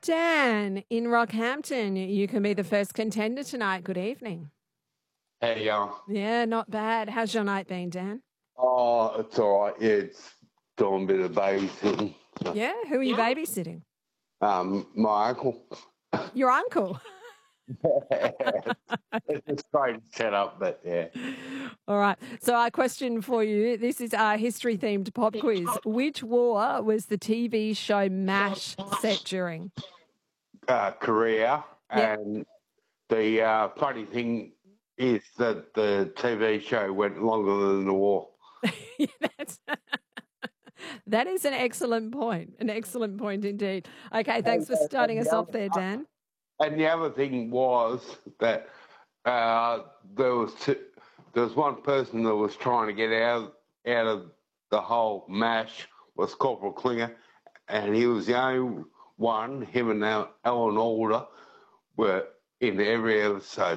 Dan in Rockhampton, you can be the first contender tonight. Good evening. How you going? Yeah, not bad. How's your night been, Dan? Oh, it's all right. Yeah, it's doing a bit of babysitting. Yeah, who are you babysitting? My uncle. Your uncle. It's a strange setup, but yeah. All right. So our question for you, this is our history-themed pop quiz. Which war was the TV show MASH set during? Korea. Yep. And the funny thing is that the TV show went longer than the war. That is an excellent point. An excellent point indeed. Okay, thanks for starting us off there, Dan. And the other thing was that there was one person that was trying to get out of the whole MASH was Corporal Klinger, and he was the only one. Him and Alan Alda were in every episode.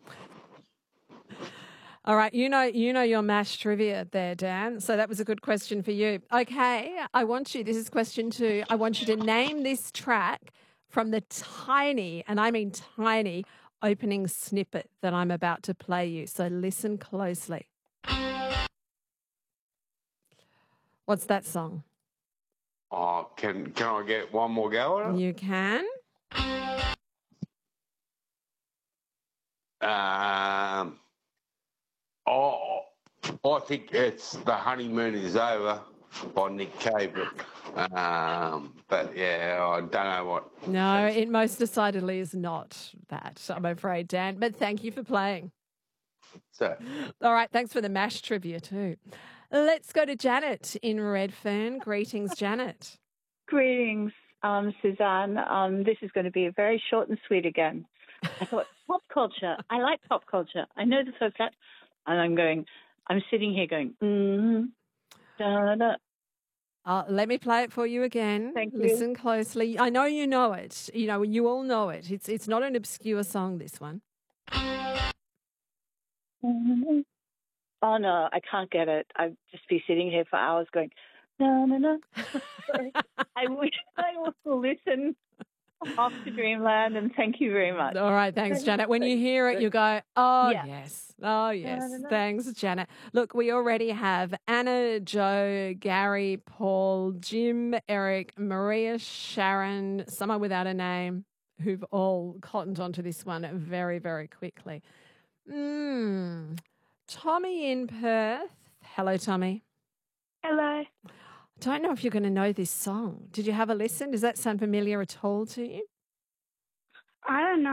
All right, you know your MASH trivia there, Dan. So that was a good question for you. Okay, this is question 2. I want you to name this track from the tiny, and I mean tiny, opening snippet that I'm about to play you. So listen closely. What's that song? Oh, can I get one more go at it? You can. I think it's The Honeymoon Is Over by Nick Cave, but yeah, I don't know what. No, it most decidedly is not that, I'm afraid, Dan. But thank you for playing. So, all right, thanks for the MASH trivia too. Let's go to Janet in Redfern. Greetings, Janet. Greetings, Suzanne. This is going to be very short and sweet again. I thought pop culture. I like pop culture. I know the folks that, and I'm sitting here going, da, da. Let me play it for you again. Thank you. Listen closely. I know you know it. You know, you all know it. It's not an obscure song, this one. Oh, no, I can't get it. I'd just be sitting here for hours going, no, no, no. I wish I would listen off to Dreamland, and thank you very much. All right, thanks, Janet. When you hear it, you go, oh, yes. Oh, yes. No. Thanks, Janet. Look, we already have Anna, Joe, Gary, Paul, Jim, Eric, Maria, Sharon, someone without a name, who've all cottoned onto this one very, very quickly. Tommy in Perth. Hello, Tommy. Hello. I don't know if you're going to know this song. Did you have a listen? Does that sound familiar at all to you? I don't know.